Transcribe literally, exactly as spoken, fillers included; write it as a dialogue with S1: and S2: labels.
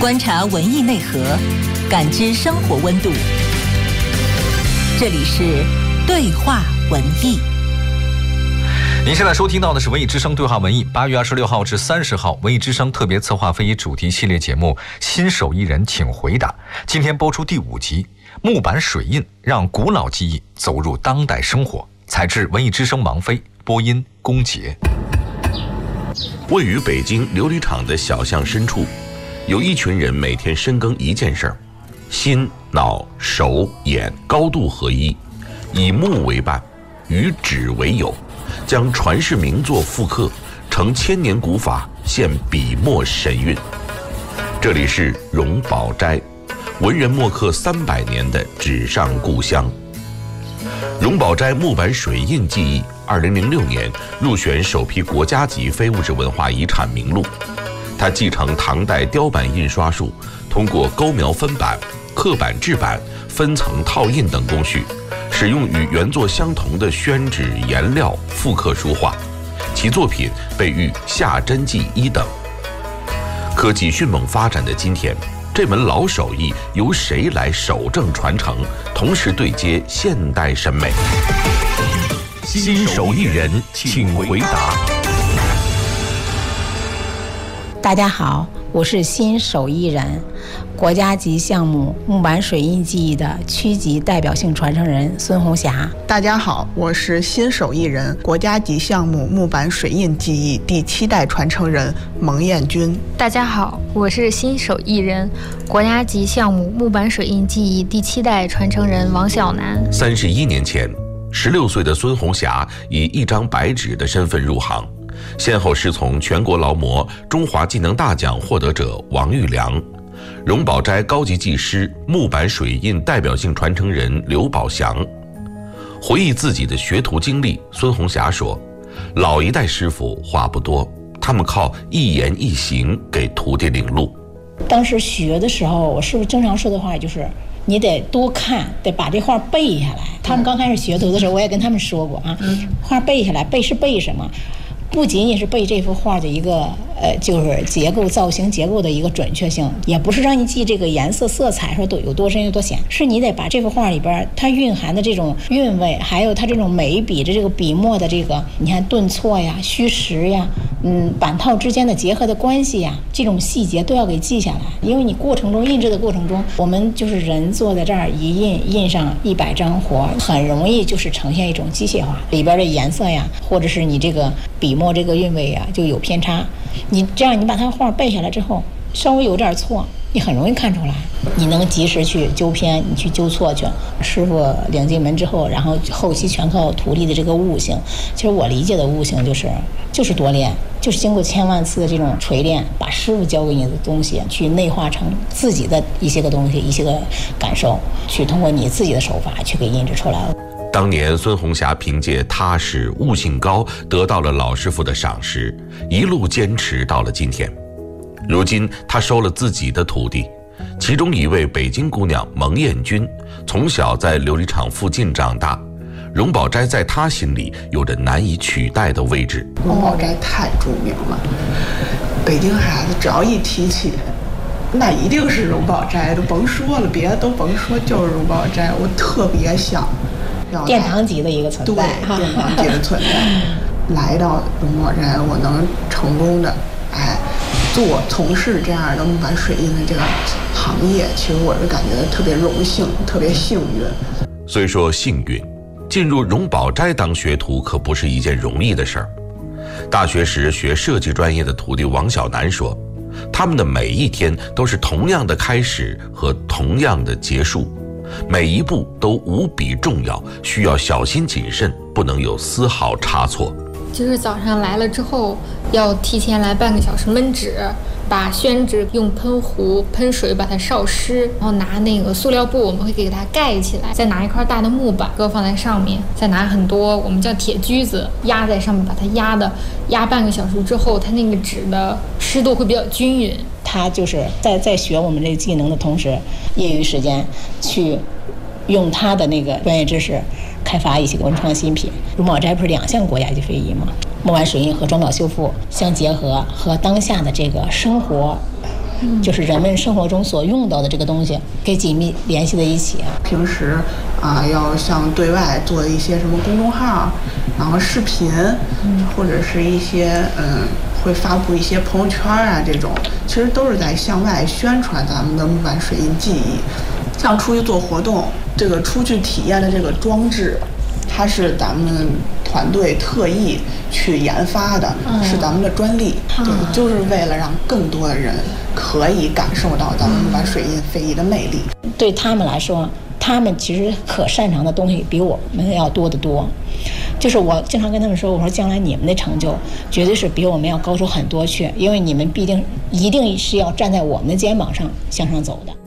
S1: 观察文艺内核，感知生活温度。这里是对话文艺。
S2: 您现在收听到的是文艺之声对话文艺，八月二十六号至三十号，文艺之声特别策划非遗主题系列节目《新手艺人请回答》，今天播出第五集，木板水印让古老技艺走入当代生活。采制文艺之声王菲，播音龚杰。
S3: 位于北京琉璃厂的小巷深处，有一群人每天深耕一件事儿，心、脑、手、眼高度合一，以木为伴，与纸为友，将传世名作复刻成千年古法，现笔墨神韵。这里是荣宝斋，文人墨客三百年的纸上故乡。荣宝斋木板水印技艺二零零六年入选首批国家级非物质文化遗产名录。它继承唐代雕版印刷术，通过勾描分版、刻版制版、分层套印等工序，使用与原作相同的宣纸颜料复刻书画，其作品被誉下真迹一等。科技迅猛发展的今天，这门老手艺由谁来守正传承，同时对接现代审美？新手艺人请回答。
S4: 大家好，我是新手艺人，国家级项目木板水印技艺的区级代表性传承人孙红霞。
S5: 大家好，我是新手艺人，国家级项目木板水印技艺第七代传承人蒙艳军。
S6: 大家好，我是新手艺人，国家级项目木板水印技艺第七代传承人王小楠。
S3: 三十一年前，十六岁的孙红霞以一张白纸的身份入行，先后师从全国劳模、中华技能大奖获得者王玉良，荣宝斋高级技师、木板水印代表性传承人刘宝祥。回忆自己的学徒经历，孙红霞说，老一代师傅话不多，他们靠一言一行给徒弟领路。
S4: 当时学的时候，我师傅经常说的话就是你得多看，得把这画背下来。他们刚开始学徒的时候，我也跟他们说过啊，画背下来，背是背什么？不仅仅是背这幅画的一个呃，就是结构、造型、结构的一个准确性，也不是让你记这个颜色、色彩说都有多深有多浅，是你得把这幅画里边它蕴含的这种韵味，还有它这种眉笔的这个笔墨的这个，你看顿挫呀、虚实呀，嗯，板套之间的结合的关系呀，这种细节都要给记下来。因为你过程中印制的过程中，我们就是人坐在这儿一印印上一百张活，很容易就是呈现一种机械化，里边的颜色呀，或者是你这个笔墨这个韵味啊，就有偏差。你这样，你把它画背下来之后，稍微有点错，你很容易看出来。你能及时去纠偏，你去纠错去。师傅领进门之后，然后后期全靠徒弟的这个悟性。其实我理解的悟性就是，就是多练，就是经过千万次的这种锤炼，把师傅教给你的东西去内化成自己的一些个东西，一些个感受，去通过你自己的手法去给印制出来了。
S3: 当年孙红霞凭借踏实、悟性高，得到了老师傅的赏识，一路坚持到了今天。如今她收了自己的徒弟，其中一位北京姑娘蒙艳军，从小在琉璃厂附近长大，荣宝斋在她心里有着难以取代的位置。
S5: 荣宝斋太著名了，北京孩子只要一提起，那一定是荣宝斋，都甭说了，别的都甭说，就是荣宝斋。我特别想
S4: 殿堂级的一个存在，
S5: 对，殿堂级的存在。来到荣宝斋，我能成功的哎做从事这样的木板水印的这个行业，其实我是感觉特别荣幸，特别幸运。
S3: 虽说幸运，进入荣宝斋当学徒可不是一件容易的事儿。大学时学设计专业的徒弟王小楠说，他们的每一天都是同样的开始和同样的结束，每一步都无比重要，需要小心谨慎，不能有丝毫差错。
S6: 就是早上来了之后，要提前来半个小时焖纸，把宣纸用喷壶喷水把它烧湿，然后拿那个塑料布，我们会给它盖起来，再拿一块大的木板搁放在上面，再拿很多我们叫铁锯子压在上面，把它压的压半个小时之后，它那个纸的湿度会比较均匀。
S4: 他就是在在学我们这个技能的同时，业余时间去用他的那个专业知识开发一些文创新品。荣宝斋不是两项国家级非遗吗？木板水印和装裱修复相结合，和当下的这个生活就是人们生活中所用到的这个东西，给紧密联系在一起。
S5: 平时啊，要向对外做一些什么公众号，然后视频，或者是一些嗯，会发布一些朋友圈啊，这种其实都是在向外宣传咱们的木板水印技艺。像出去做活动，这个出去体验的这个装置，它是咱们团队特意去研发的，嗯、是咱们的专利，对，就是为了让更多的人可以感受到咱们木板水印非遗的魅力。
S4: 对他们来说，他们其实可擅长的东西比我们要多得多。就是我经常跟他们说，我说将来你们的成就绝对是比我们要高出很多去，因为你们必定一定是要站在我们的肩膀上向上走的。